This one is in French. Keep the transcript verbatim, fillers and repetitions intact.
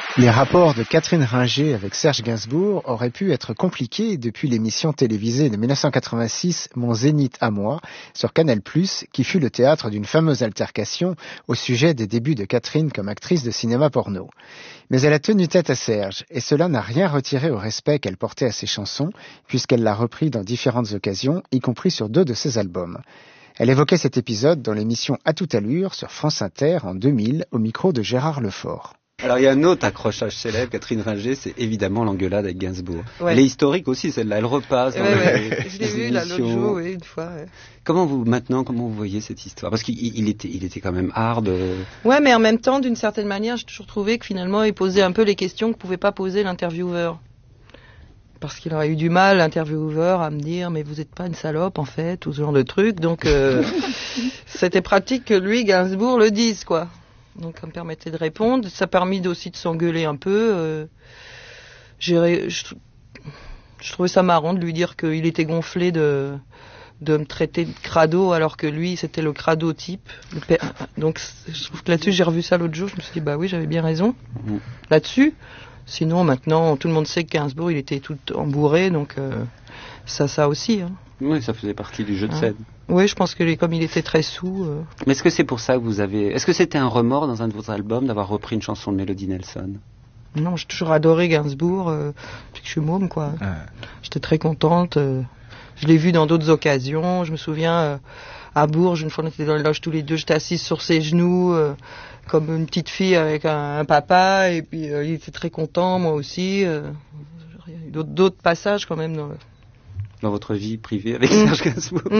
Les rapports de Catherine Ringer avec Serge Gainsbourg auraient pu être compliqués depuis l'émission télévisée de dix-neuf cent quatre-vingt-six Mon Zénith à moi sur Canal plus, qui fut le théâtre d'une fameuse altercation au sujet des débuts de Catherine comme actrice de cinéma porno. Mais elle a tenu tête à Serge, et cela n'a rien retiré au respect qu'elle portait à ses chansons, puisqu'elle l'a repris dans différentes occasions, y compris sur deux de ses albums. Elle évoquait cet épisode dans l'émission À toute allure sur France Inter en deux mille, au micro de Gérard Lefort. Alors il y a un autre accrochage célèbre, Catherine Ringer, c'est évidemment l'engueulade avec Gainsbourg. Ouais. Elle est historique aussi, celle-là, elle repasse dans ouais, les, ouais. Je l'ai les vu là l'autre jour, oui, une fois. Ouais. Comment vous, maintenant, comment vous voyez cette histoire? Parce qu'il il était, il était quand même hard. Euh... Ouais, mais en même temps, d'une certaine manière, j'ai toujours trouvé que finalement, il posait un peu les questions que pouvait pas poser l'intervieweur. Parce qu'il aurait eu du mal, l'intervieweur, à me dire « mais vous n'êtes pas une salope, en fait », ou ce genre de truc. Donc, euh, c'était pratique que lui, Gainsbourg, le dise, quoi. Donc, ça me permettait de répondre. Ça a permis aussi de s'engueuler un peu. Euh, j'ai, je, je trouvais ça marrant de lui dire qu'il était gonflé de, de me traiter de crado, alors que lui, c'était le crado type. Le père. Donc, je trouve que là-dessus, j'ai revu ça l'autre jour. Je me suis dit « bah oui, j'avais bien raison. Mmh. » Là-dessus. Sinon, maintenant, tout le monde sait que Gainsbourg, il était tout embourré, donc euh, ça, ça aussi. Hein. Oui, ça faisait partie du jeu de scène. Hein. Oui, je pense que les, comme il était très sous... Euh... Mais est-ce que c'est pour ça que vous avez... Est-ce que c'était un remords dans un de vos albums d'avoir repris une chanson de Melody Nelson? Non, j'ai toujours adoré Gainsbourg, euh, depuis que je suis môme, quoi. Ah. J'étais très contente. Euh, je l'ai vu dans d'autres occasions. Je me souviens, euh, à Bourges, une fois, on était dans les loges tous les deux, j'étais assise sur ses genoux... Euh, comme une petite fille avec un, un papa, et puis euh, il était très content, moi aussi. Euh, d'autres, d'autres passages quand même dans, le... dans votre vie privée avec Serge Gainsbourg.